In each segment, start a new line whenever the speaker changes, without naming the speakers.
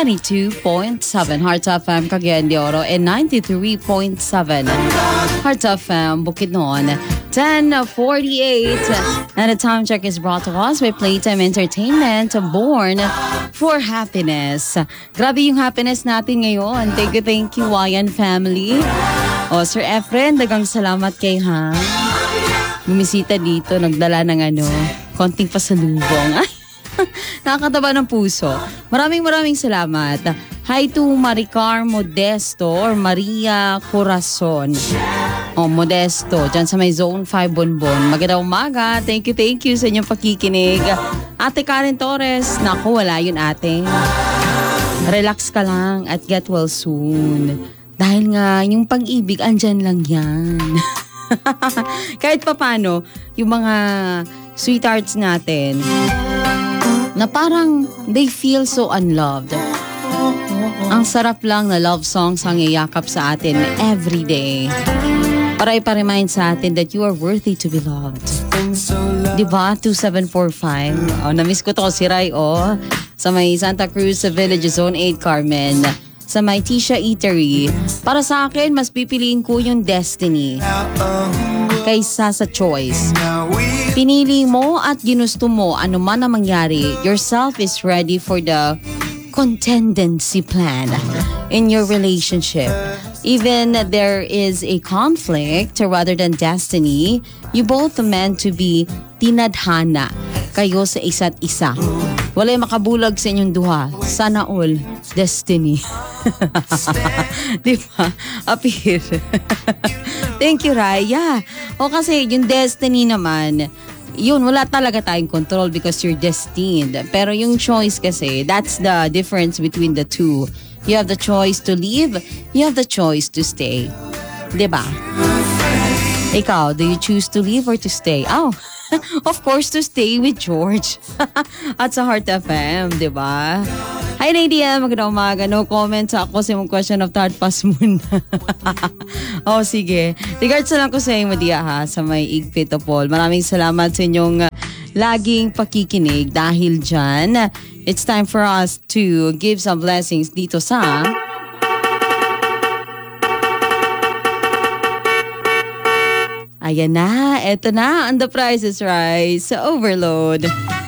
92.7 Hearts FM Cagayan de Oro and 93.7 Hearts FM Bukidnon. 10:48 and the time check is brought to us by Playtime Entertainment, born for happiness. Grabe yung happiness natin ngayon. Thank you, Wayan family. Sir Efren, dagang salamat kay Ha. Bumisita dito, nagdala ng konting pasalubong. Nakakataba ng puso. Maraming salamat. Hi to Maricar Modesto or Maria Corazon. Modesto, dyan sa may Zone 5 Bonbon. Magandang umaga. Thank you sa inyong pakikinig. Ate Karen Torres, naku, wala yun ate. Relax ka lang at get well soon. Dahil nga, yung pag-ibig, andyan lang yan. Kahit papano, yung mga sweethearts natin, na parang they feel so unloved. Ang sarap lang na love songs ang iyakap sa atin every day. Para iparemind sa atin that you are worthy to be loved. Diba? 2745. Na-miss ko to si Rai, sa may Santa Cruz sa Village Zone 8 Carmen. Sa may Tisha Eatery. Para sa akin, mas pipiliin ko yung destiny kaysa sa choice. Pinili mo at ginusto mo ano man ang mangyari, yourself is ready for the contingency plan in your relationship. Even there is a conflict rather than destiny, you both are meant to be tinadhana kayo sa isa't isa. Wala'y makabulag sa inyong duha. Sana all destiny. Diba? Appear. Thank you, Raya. Kasi yung destiny naman, yun, wala talaga tayong control because you're destined. Pero yung choice kasi, that's the difference between the two. You have the choice to leave. You have the choice to stay. Diba? Ikaw, do you choose to leave or to stay? Of course, to stay with George. At sa Heart FM, diba? Hi, Nadia. Magandang umaga. No comments ako sa mong question of third pass muna. Sige. Regards na lang ko sa inyo, Madia, ha, sa may Igpito Paul. Maraming salamat sa inyong laging pakikinig. Dahil dyan, it's time for us to give some blessings dito sa... Ayan na, eto na, and the price is right sa Overload.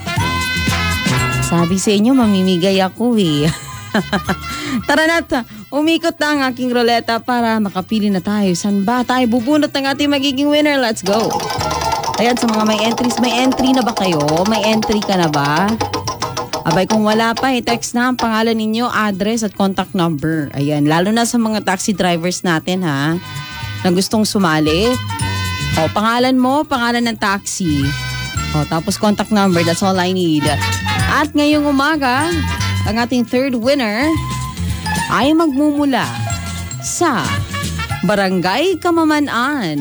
Sabi sa inyo, mamimigay ako Tara na, umikot na ang aking ruleta para makapili na tayo. San ba tayo bubunot ng ating magiging winner? Let's go! Ayan, sa mga may entries, may entry na ba kayo? May entry ka na ba? Abay, kung wala pa, text na ang pangalan ninyo, address at contact number. Ayan, lalo na sa mga taxi drivers natin, ha? Na gustong sumali. Pangalan mo, pangalan ng taxi. Tapos contact number, that's all I need. At ngayong umaga, ang ating third winner ay magmumula sa Barangay Kamaman-an.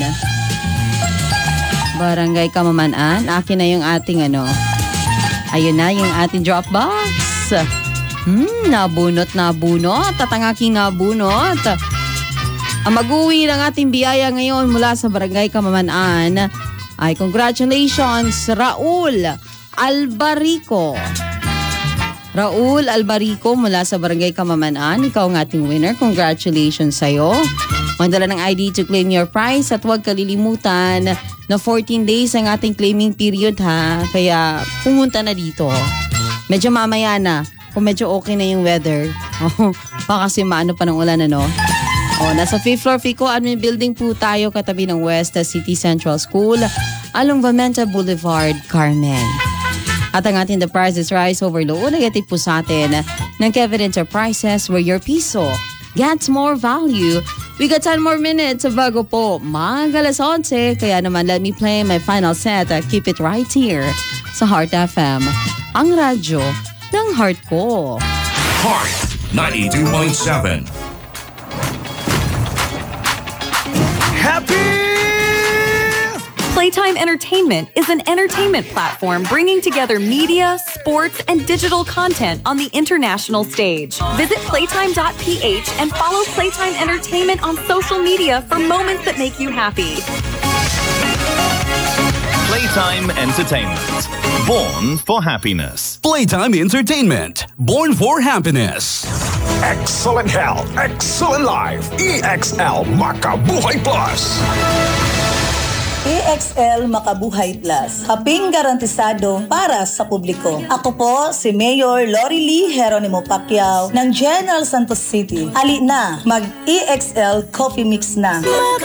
Barangay Kamaman-an. Akin na yung ating ayun na yung ating drop box. Nabunot. At ang aking nabunot. Ang mag-uwi ng ating biyaya ngayon mula sa Barangay Kamaman-an ay congratulations, Raul Albarico. Raul Albarico mula sa Barangay Kamaman-an. Ikaw ang ating winner. Congratulations sa'yo. Magdala ng ID to claim your prize at huwag kalilimutan na 14 days ang ating claiming period, ha. Kaya pumunta na dito. Medyo mamaya na. Kung medyo okay na yung weather. Baka kasi maano pa ng ulan, nasa 5th floor Fico Admin Building po tayo katabi ng West City Central School along Vamenta Boulevard, Carmen. At ang ating The Price is Right Overload ay atid po sa atin ng Kevin Enterprises where your piso gets more value. We got 10 more minutes bago po mag-alas 11. Kaya naman let me play my final set. Keep it right here sa Heart FM, ang radyo ng heart ko.
Heart 92.7. Happy!
Playtime Entertainment is an entertainment platform bringing together media, sports, and digital content on the international stage. Visit playtime.ph and follow Playtime Entertainment on social media for moments that make you happy.
Playtime Entertainment. Born for happiness.
Playtime Entertainment. Born for happiness. Excellent health, excellent life. EXL Makabuhay Plus.
EXL Makabuhay Plus. Kaping garantisado para sa publiko. Ako po si Mayor Lori Lee Geronimo Pacquiao ng General Santos City. Ali na, mag-EXL Coffee Mix na.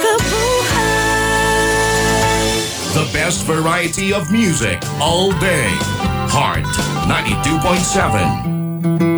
The best variety of music all day. Heart 92.7.